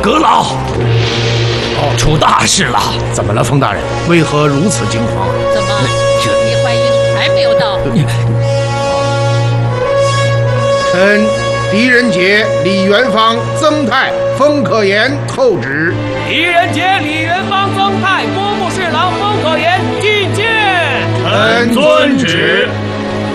阁老，出大事了！ 怎么了，冯大人？为何如此惊慌？ 怎么，李怀英还没有到？ 臣狄仁杰、李元芳、曾泰、封可言叩旨。 狄仁杰、李元芳、曾泰、工部侍郎封可言觐见。 臣遵旨。